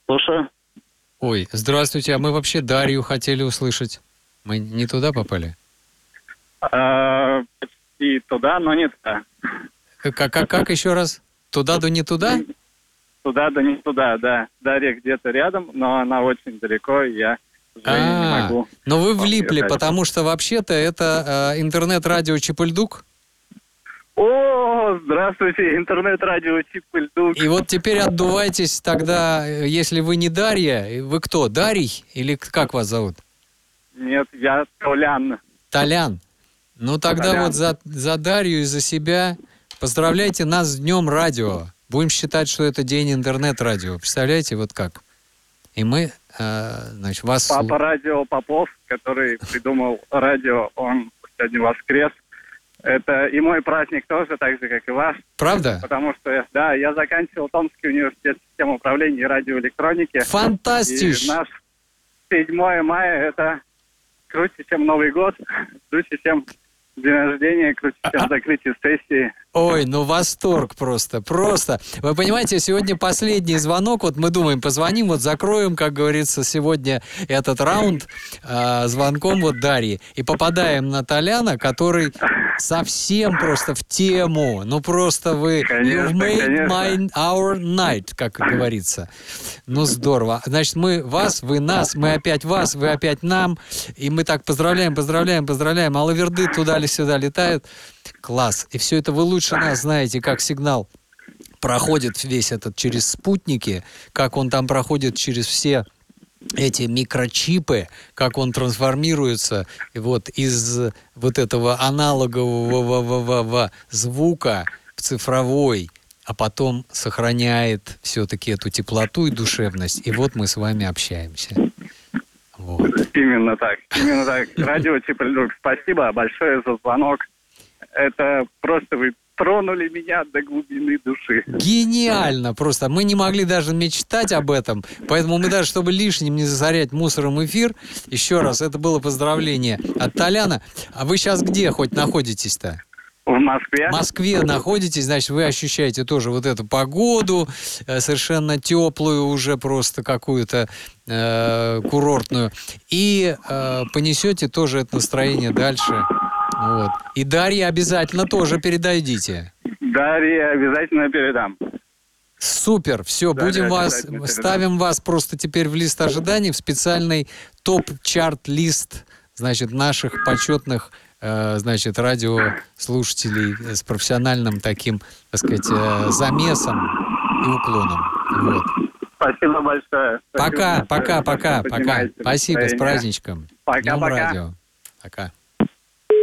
Слушаю. Ой, здравствуйте, а мы вообще Дарью хотели услышать. Мы не туда попали? Почти туда, но не туда. Как еще раз? Туда да не туда? Туда, да не туда, да. Дарья где-то рядом, но она очень далеко, и я, к сожалению, не могу. Но вы вам влипли, ее дать. потому что вообще-то это интернет-радио Чипульдук. О, здравствуйте, интернет-радио Чипульдук. И вот теперь отдувайтесь тогда, если вы не Дарья, вы кто, Дарий? Или как вас зовут? Нет, я Толян. Толян. Ну тогда Толян. вот за Дарью и за себя поздравляйте нас с Днем радио. Будем считать, что это день интернет-радио. Представляете, вот как? И мы, значит, вас... Папа радио Попов, который придумал радио, он сегодня воскрес. Это и мой праздник тоже, так же, как и ваш. Правда? Потому что, да, я заканчивал Томский университет системы управления и радиоэлектроники. Фантастиш! И наш 7 мая – это круче, чем Новый год, круче, чем день рождения, круче, чем закрытие сессии. Ой, ну восторг просто. Вы понимаете, сегодня последний звонок, вот мы думаем, позвоним, вот закроем, как говорится, сегодня этот раунд звонком вот Дарьи. И попадаем на Толяна, который совсем просто в тему. Ну просто вы... Конечно, You've made конечно. our night, как говорится. Ну здорово. Значит, мы вас, вы нас, мы опять вас, вы опять нам. И мы так поздравляем. А лаверды туда или сюда летают. Класс. И все это вы лучше нас знаете, как сигнал проходит весь этот через спутники, как он там проходит через все эти микрочипы, как он трансформируется вот из вот этого аналогового звука в цифровой, а потом сохраняет все-таки эту теплоту и душевность. И вот мы с вами общаемся. Вот. Именно так. Радио Чипульдук, спасибо большое за звонок. Это просто вы тронули меня до глубины души. Гениально просто. Мы не могли даже мечтать об этом, поэтому мы даже, чтобы лишним не засорять мусором эфир, еще раз, это было поздравление от Толяна. А вы сейчас где хоть находитесь-то? В Москве. В Москве находитесь, значит, вы ощущаете тоже вот эту погоду, совершенно теплую уже просто какую-то курортную, и понесете тоже это настроение дальше. Вот. И Дарье обязательно тоже передадите. Дарье обязательно передам. Супер, все, Дарье ставим вас просто теперь в лист ожиданий, в специальный топ-чарт-лист, значит, наших почетных, значит, радиослушателей с профессиональным таким, так сказать, замесом и уклоном. Вот. Спасибо большое. Пока. Спасибо, с праздничком. Пока. Днем радио. Пока.